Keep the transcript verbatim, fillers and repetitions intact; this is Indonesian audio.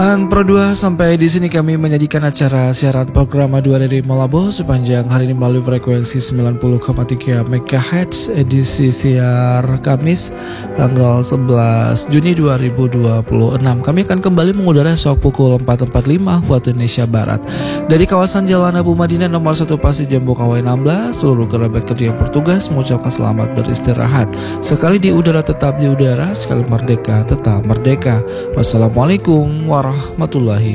Dan Pro dua, sampai di sini kami menyajikan acara siaran program dua dari Malabo sepanjang hari ini melalui frekuensi sembilan puluh koma tiga MHz edisi siar Kamis tanggal sebelas Juni dua ribu dua puluh enam. Kami akan kembali mengudara esok pukul empat empat puluh lima waktu Indonesia Barat dari kawasan Jalan Abu Madinah nomor satu Pasir Jambu K W enam belas. Seluruh kerabat kerja yang bertugas mengucapkan selamat beristirahat. Sekali di udara tetap di udara, sekali merdeka tetap merdeka. Wassalamualaikum warahmatullahi